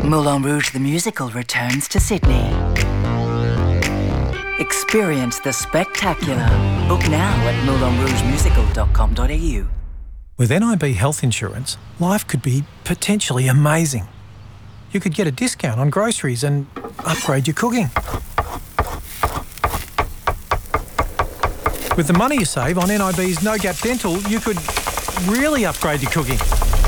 Moulin Rouge the Musical returns to Sydney. Experience the spectacular. Book now at moulinrougemusical.com.au. With NIB Health Insurance, life could be potentially amazing. You could get a discount on groceries and upgrade your cooking. With the money you save on NIB's No Gap Dental, you could really upgrade your cooking.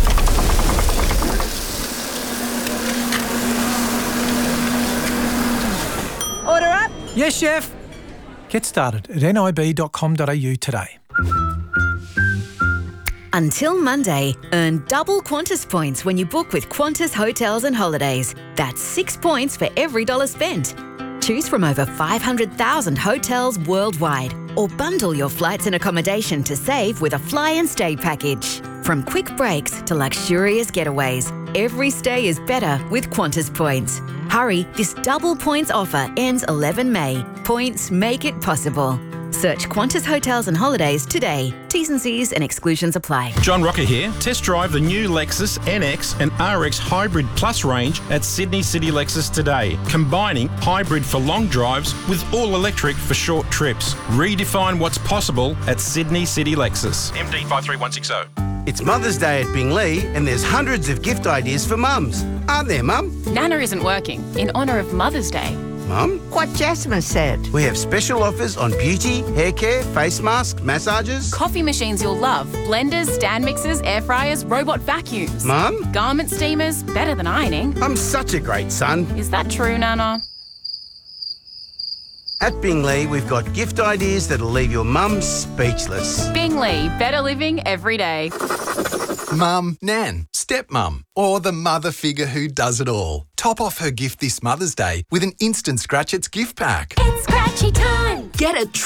Order up. Yes, chef. Get started at nib.com.au today. Until Monday, earn double Qantas points when you book with Qantas Hotels and Holidays. That's 6 points for every $1 spent. Choose from over 500,000 hotels worldwide or bundle your flights and accommodation to save with a fly and stay package. From quick breaks to luxurious getaways, every stay is better with Qantas points. Hurry, this double points offer ends 11 May. Points make it possible. Search Qantas Hotels and Holidays today. T's and C's and exclusions apply. John Rocker here. Test drive the new Lexus NX and RX Hybrid Plus range at Sydney City Lexus today, combining hybrid for long drives with all electric for short trips. Redefine what's possible at Sydney City Lexus. MD 53160. It's Mother's Day at Binglee and there's hundreds of gift ideas for mums. Aren't there, Mum? Nana isn't working in honour of Mother's Day. Mum? What Jasmine said. We have special offers on beauty, hair care, face masks, massages. Coffee machines you'll love. Blenders, stand mixers, air fryers, robot vacuums. Mum? Garment steamers, better than ironing. I'm such a great son. Is that true, Nana? At Binglee, we've got gift ideas that'll leave your mum speechless. Binglee, better living every day. Mum, Nan, stepmum, or the mother figure who does it all. Top off her gift this Mother's Day with an instant Scratch It's gift pack. It's scratchy time. Get a